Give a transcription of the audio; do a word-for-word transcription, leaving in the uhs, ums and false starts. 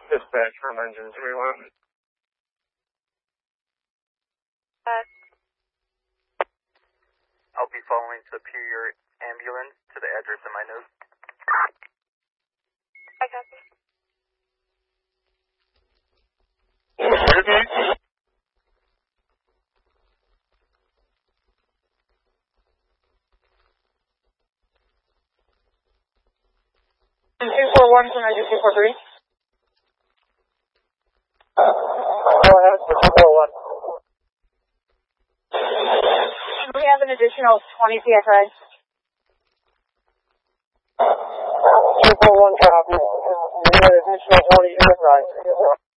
Dispatch from engine three one. Uh, I'll be following to Superior Ambulance to the address in my notes. I copy. two four one from engine two four three. Go ahead for two four one. We have an additional twenty P S I. two four one copy. We have an additional twenty P S I.